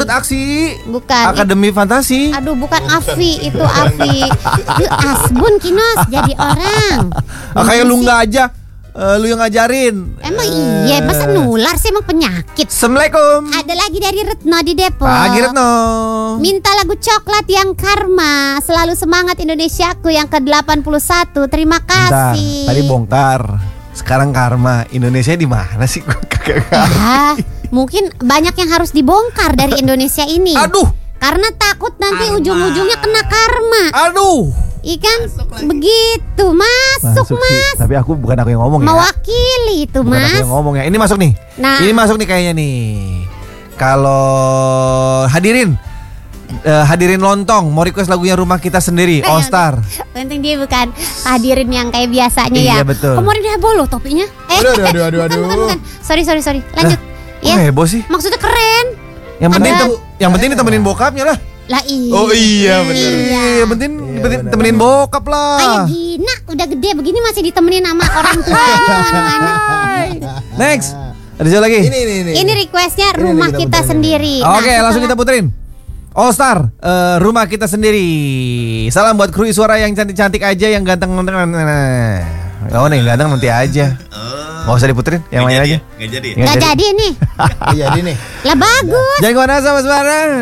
dangdut aksi. Bukan. Akademi Fantasi. Aduh, bukan Afi, itu Afi. Lu asbun Kinos jadi orang. Kayak lu nggak aja. Lu yang ngajarin. Emang iya, masa nular sih, emang penyakit. Assalamualaikum. Ada lagi dari Retno di Depok. Pagi Retno. Minta lagu coklat yang Karma. Selalu semangat Indonesiaku yang ke-81. Terima Bentar, kasih. tadi bongkar. Sekarang Karma. Indonesia di mana sih? Mungkin banyak yang harus dibongkar dari Indonesia ini. Aduh. Karena takut nanti ujung-ujungnya kena karma. Aduh. Ikan begitu masuk sih. Mas. Tapi bukan aku yang ngomong ya. Mewakili itu Bukan aku Mas. yang ngomong ya. Ini masuk nih. Nah. Ini masuk nih kayaknya nih. Kalau hadirin lontong, mau request lagunya Rumah Kita Sendiri, All Star. Penting dia bukan hadirin yang kayak biasanya ya. Iya betul. Kemarin dia heboh loh topinya. Aduh. Bukan. Sorry. Lanjut. Ya. Heboh sih. Maksudnya keren. Yang penting ditemenin bokapnya lah. Lah iya. Oh iya benar. Iya, penting temenin bokap lah. Kayak Gina udah gede begini masih ditemenin sama orang tua. Next. Ada siapa lagi? Ini requestnya Rumah Kita Sendiri. Oke, langsung kita puterin. All Star, Rumah Kita Sendiri. Salam buat kru suara yang cantik-cantik aja, yang ganteng. Oh nih, ganteng nanti aja. Gak usah diputerin, yang lain aja. Gak jadi. Gak jadi nih. Jadi nih. Lah bagus. Jangan kemana sama Suara.